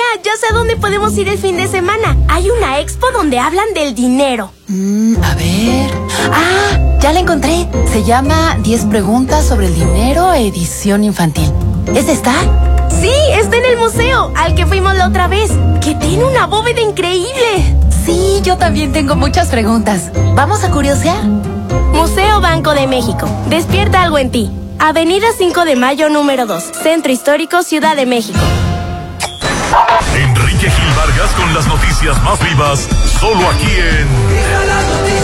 ya sé a dónde podemos ir el fin de semana. Hay una expo donde hablan del dinero. A ver... ya la encontré. Se llama 10 preguntas sobre el dinero, edición infantil. ¿Esta está? Sí, está en el museo, al que fuimos la otra vez, que tiene una bóveda increíble. Sí, yo también tengo muchas preguntas. ¿Vamos a curiosear? Museo Banco de México. Despierta algo en ti. Avenida 5 de Mayo, número 2. Centro Histórico, Ciudad de México. Enrique Gil Vargas con las noticias más vivas, solo aquí en...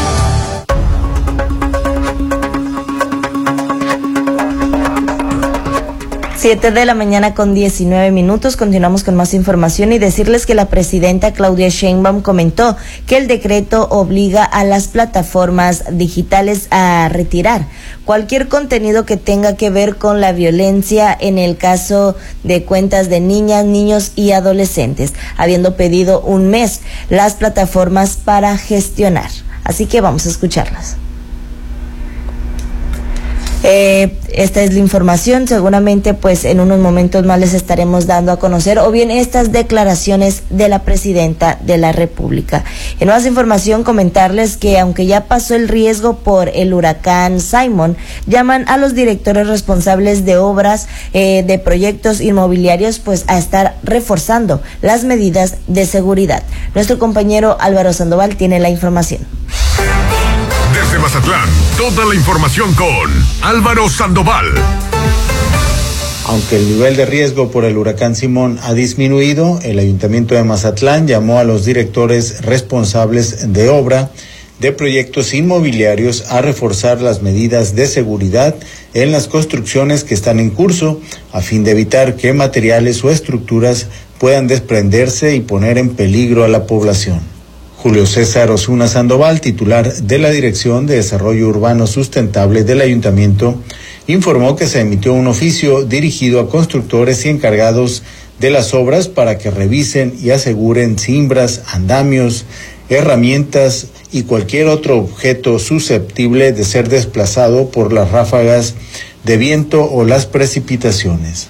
7 de la mañana con 19 minutos. Continuamos con más información y decirles que la presidenta Claudia Sheinbaum comentó que el decreto obliga a las plataformas digitales a retirar cualquier contenido que tenga que ver con la violencia en el caso de cuentas de niñas, niños y adolescentes, habiendo pedido un mes las plataformas para gestionar. Así que vamos a escucharlas. Esta es la información, seguramente pues en unos momentos más les estaremos dando a conocer o bien estas declaraciones de la presidenta de la República. En más información, comentarles que aunque ya pasó el riesgo por el huracán Simon, llaman a los directores responsables de obras de proyectos inmobiliarios pues a estar reforzando las medidas de seguridad. Nuestro compañero Álvaro Sandoval tiene la información. Desde Mazatlán, toda la información con Álvaro Sandoval. Aunque el nivel de riesgo por el huracán Simón ha disminuido, el Ayuntamiento de Mazatlán llamó a los directores responsables de obra de proyectos inmobiliarios a reforzar las medidas de seguridad en las construcciones que están en curso, a fin de evitar que materiales o estructuras puedan desprenderse y poner en peligro a la población. Julio César Osuna Sandoval, titular de la Dirección de Desarrollo Urbano Sustentable del Ayuntamiento, informó que se emitió un oficio dirigido a constructores y encargados de las obras para que revisen y aseguren cimbras, andamios, herramientas y cualquier otro objeto susceptible de ser desplazado por las ráfagas de viento o las precipitaciones.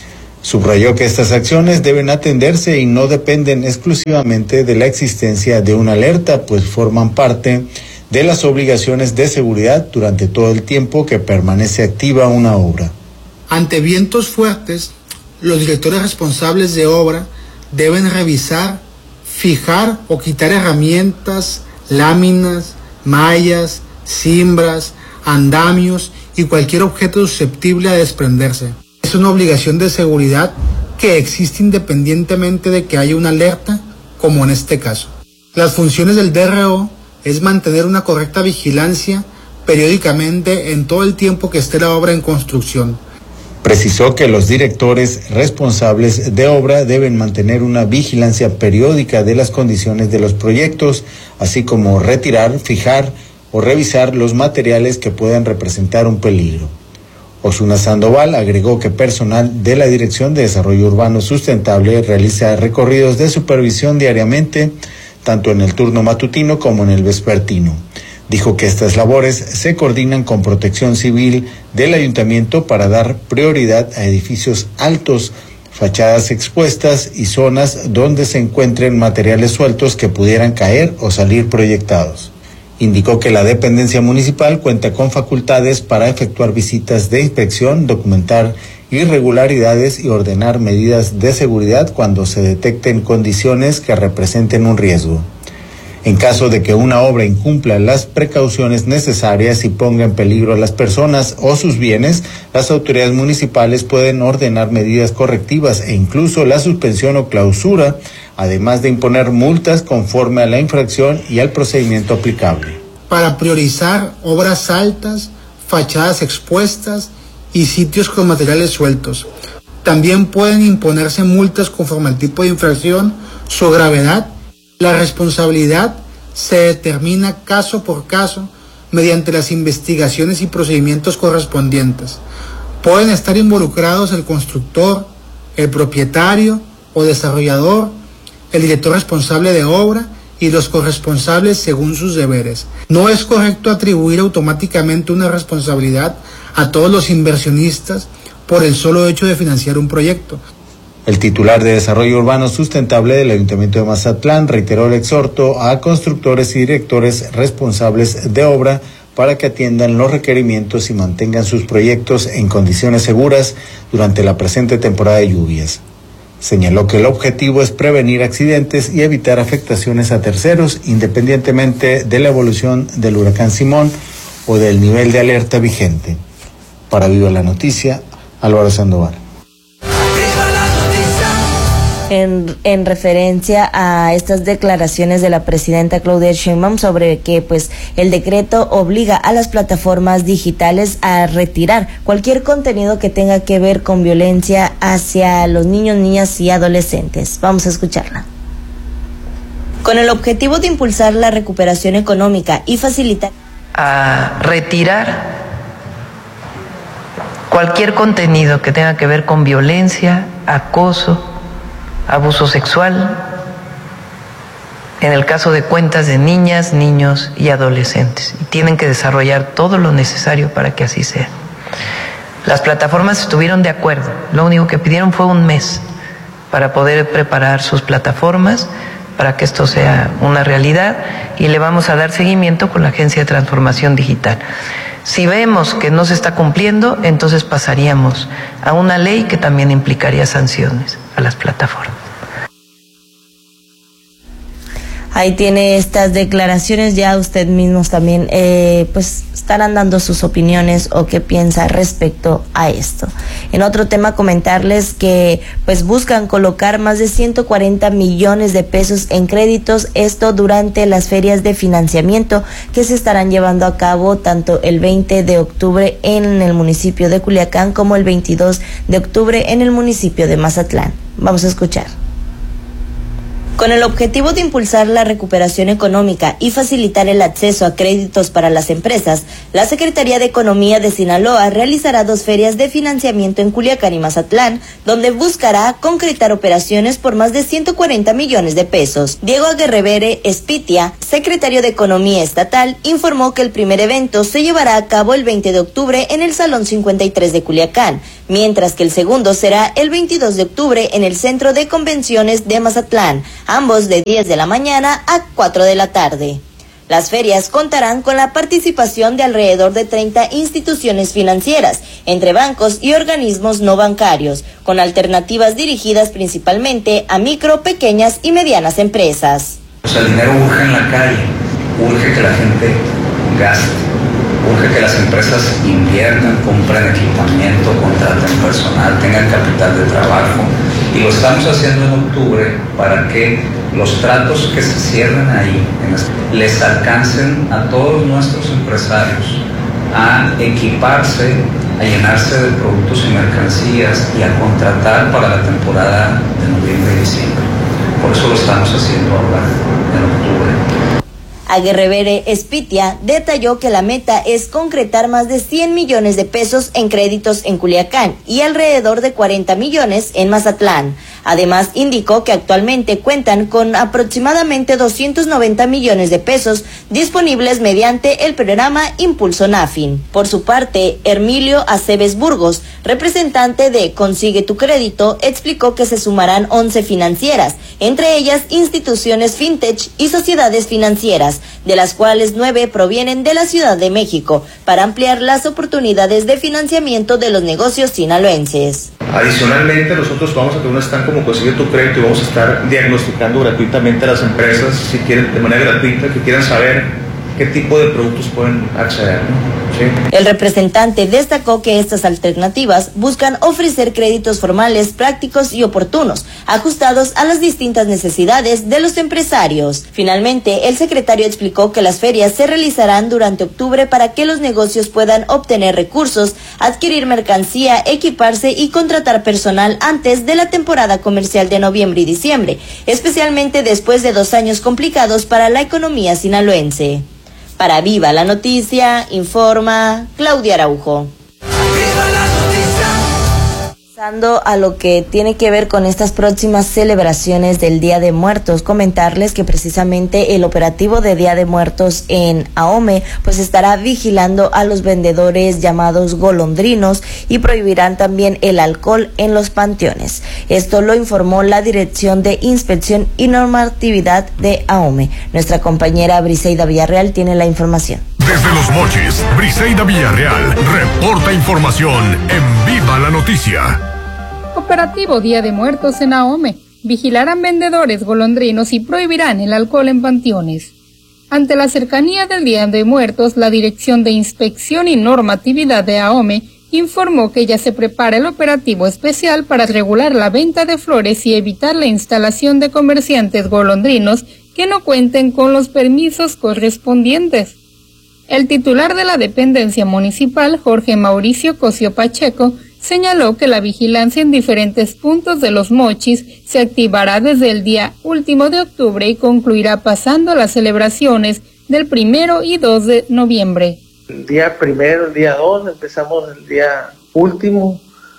Subrayó que estas acciones deben atenderse y no dependen exclusivamente de la existencia de una alerta, pues forman parte de las obligaciones de seguridad durante todo el tiempo que permanece activa una obra. Ante vientos fuertes, los directores responsables de obra deben revisar, fijar o quitar herramientas, láminas, mallas, cimbras, andamios y cualquier objeto susceptible a desprenderse. Es una obligación de seguridad que existe independientemente de que haya una alerta, como en este caso. Las funciones del DRO es mantener una correcta vigilancia periódicamente en todo el tiempo que esté la obra en construcción. Precisó que los directores responsables de obra deben mantener una vigilancia periódica de las condiciones de los proyectos, así como retirar, fijar o revisar los materiales que puedan representar un peligro. Osuna Sandoval agregó que personal de la Dirección de Desarrollo Urbano Sustentable realiza recorridos de supervisión diariamente, tanto en el turno matutino como en el vespertino. Dijo que estas labores se coordinan con Protección Civil del Ayuntamiento para dar prioridad a edificios altos, fachadas expuestas y zonas donde se encuentren materiales sueltos que pudieran caer o salir proyectados. Indicó que la dependencia municipal cuenta con facultades para efectuar visitas de inspección, documentar irregularidades y ordenar medidas de seguridad cuando se detecten condiciones que representen un riesgo. En caso de que una obra incumpla las precauciones necesarias y ponga en peligro a las personas o sus bienes, las autoridades municipales pueden ordenar medidas correctivas e incluso la suspensión o clausura, además de imponer multas conforme a la infracción y al procedimiento aplicable. Para priorizar obras altas, fachadas expuestas y sitios con materiales sueltos. También pueden imponerse multas conforme al tipo de infracción, su gravedad. La responsabilidad se determina caso por caso mediante las investigaciones y procedimientos correspondientes. Pueden estar involucrados el constructor, el propietario o desarrollador, el director responsable de obra y los corresponsables según sus deberes. No es correcto atribuir automáticamente una responsabilidad a todos los inversionistas por el solo hecho de financiar un proyecto. El titular de Desarrollo Urbano Sustentable del Ayuntamiento de Mazatlán reiteró el exhorto a constructores y directores responsables de obra para que atiendan los requerimientos y mantengan sus proyectos en condiciones seguras durante la presente temporada de lluvias. Señaló que el objetivo es prevenir accidentes y evitar afectaciones a terceros, independientemente de la evolución del huracán Simón o del nivel de alerta vigente. Para Viva la Noticia, Álvaro Sandoval. En referencia a estas declaraciones de la presidenta Claudia Sheinbaum sobre que pues el decreto obliga a las plataformas digitales a retirar cualquier contenido que tenga que ver con violencia hacia los niños, niñas y adolescentes. Vamos a escucharla. Con el objetivo de impulsar la recuperación económica y facilitar a retirar cualquier contenido que tenga que ver con violencia, acoso, abuso sexual, en el caso de cuentas de niñas, niños y adolescentes. Y tienen que desarrollar todo lo necesario para que así sea. Las plataformas estuvieron de acuerdo. Lo único que pidieron fue un mes para poder preparar sus plataformas para que esto sea una realidad, y le vamos a dar seguimiento con la Agencia de Transformación Digital. Si vemos que no se está cumpliendo, entonces pasaríamos a una ley que también implicaría sanciones a las plataformas. Ahí tiene estas declaraciones, ya usted mismos también pues estarán dando sus opiniones o qué piensa respecto a esto. En otro tema, comentarles que pues buscan colocar más de 140 millones de pesos en créditos, esto durante las ferias de financiamiento que se estarán llevando a cabo tanto el 20 de octubre en el municipio de Culiacán como el 22 de octubre en el municipio de Mazatlán. Vamos a escuchar. Con el objetivo de impulsar la recuperación económica y facilitar el acceso a créditos para las empresas, la Secretaría de Economía de Sinaloa realizará 2 ferias de financiamiento en Culiacán y Mazatlán, donde buscará concretar operaciones por más de 140 millones de pesos. Diego Aguerrevere Espitia, secretario de Economía Estatal, informó que el primer evento se llevará a cabo el 20 de octubre en el Salón 53 de Culiacán, mientras que el segundo será el 22 de octubre en el Centro de Convenciones de Mazatlán, ambos de 10 de la mañana a 4 de la tarde. Las ferias contarán con la participación de alrededor de 30 instituciones financieras, entre bancos y organismos no bancarios, con alternativas dirigidas principalmente a micro, pequeñas y medianas empresas. El dinero urge en la calle, urge que la gente gaste, urge que las empresas inviertan, compren equipamiento, contraten personal, tengan capital de trabajo. Y lo estamos haciendo en octubre para que los tratos que se cierren ahí les alcancen a todos nuestros empresarios a equiparse, a llenarse de productos y mercancías y a contratar para la temporada de noviembre y diciembre. Por eso lo estamos haciendo ahora en octubre. Aguerrevere Espitia detalló que la meta es concretar más de 100 millones de pesos en créditos en Culiacán y alrededor de 40 millones en Mazatlán. Además, indicó que actualmente cuentan con aproximadamente 290 millones de pesos disponibles mediante el programa Impulso Nafin. Por su parte, Hermilio Aceves Burgos, representante de Consigue tu Crédito, explicó que se sumarán 11 financieras, entre ellas instituciones fintech y sociedades financieras, de las cuales 9 provienen de la Ciudad de México, para ampliar las oportunidades de financiamiento de los negocios sinaloenses. Adicionalmente, nosotros vamos a tener un stand como Consigue tu Crédito y vamos a estar diagnosticando gratuitamente a las empresas, si quieren, de manera gratuita, que quieran saber qué tipo de productos pueden acceder, ¿no? ¿Sí? El representante destacó que estas alternativas buscan ofrecer créditos formales, prácticos y oportunos, ajustados a las distintas necesidades de los empresarios. Finalmente, el secretario explicó que las ferias se realizarán durante octubre para que los negocios puedan obtener recursos, adquirir mercancía, equiparse y contratar personal antes de la temporada comercial de noviembre y diciembre, especialmente después de 2 años complicados para la economía sinaloense. Para Viva la Noticia, informa Claudia Araujo. Pasando a lo que tiene que ver con estas próximas celebraciones del Día de Muertos, comentarles que precisamente el operativo de Día de Muertos en Ahome pues estará vigilando a los vendedores llamados golondrinos y prohibirán también el alcohol en los panteones. Esto lo informó la Dirección de Inspección y Normatividad de Ahome. Nuestra compañera Briseida Villarreal tiene la información. Desde Los Mochis, Briseida Villarreal reporta información en Viva la Noticia. Operativo Día de Muertos en Ahome. Vigilarán vendedores golondrinos y prohibirán el alcohol en panteones. Ante la cercanía del Día de Muertos, la Dirección de Inspección y Normatividad de Ahome informó que ya se prepara el operativo especial para regular la venta de flores y evitar la instalación de comerciantes golondrinos que no cuenten con los permisos correspondientes. El titular de la dependencia municipal, Jorge Mauricio Cosio Pacheco, señaló que la vigilancia en diferentes puntos de Los Mochis se activará desde el día último de octubre y concluirá pasando las celebraciones del 1 y 2 de noviembre. El día 1, el día 2, empezamos el día último,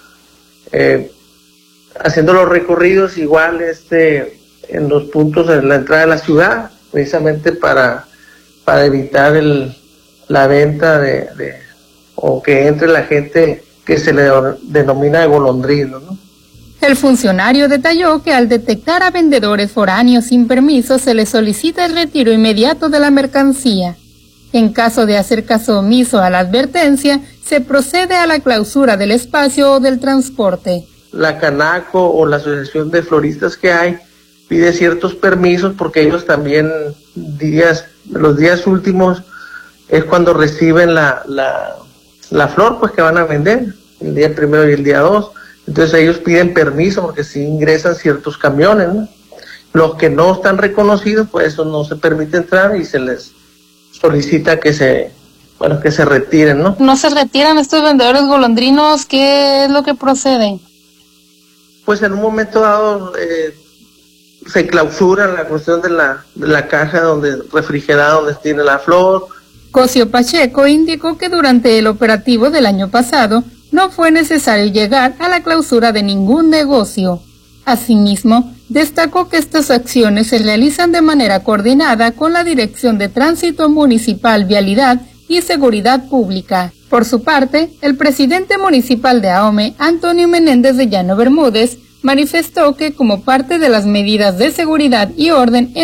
haciendo los recorridos igual en los puntos en la entrada de la ciudad, precisamente para evitar la venta o que entre la gente que se le denomina de golondrino, ¿no? El funcionario detalló que al detectar a vendedores foráneos sin permiso se les solicita el retiro inmediato de la mercancía. En caso de hacer caso omiso a la advertencia, se procede a la clausura del espacio o del transporte. La Canaco o la Asociación de Floristas que hay pide ciertos permisos porque ellos también los días últimos es cuando reciben la flor pues que van a vender, el día 1 y el día 2. Entonces ellos piden permiso porque sí ingresan ciertos camiones, ¿no? Los que no están reconocidos, pues eso no se permite entrar y se les solicita que se retiren, ¿no? ¿No se retiran estos vendedores golondrinos? ¿Qué es lo que procede? Pues en un momento dado se clausura la cuestión de la caja refrigerada donde tiene la flor. Cosio Pacheco indicó que durante el operativo del año pasado no fue necesario llegar a la clausura de ningún negocio. Asimismo, destacó que estas acciones se realizan de manera coordinada con la Dirección de Tránsito Municipal, Vialidad y Seguridad Pública. Por su parte, el presidente municipal de Ahome, Antonio Menéndez de Llano Bermúdez, manifestó que como parte de las medidas de seguridad y orden